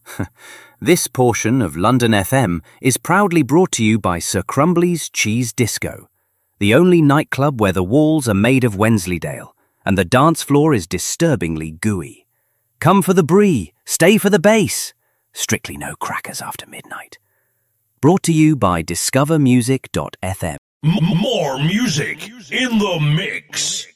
This portion of London FM is proudly brought to you by Sir Crumbly's Cheese Disco, the only nightclub where the walls are made of Wensleydale and the dance floor is disturbingly gooey. Come for the brie, stay for the bass. Strictly no crackers after midnight. Brought to you by discovermusic.fm. More music in the mix.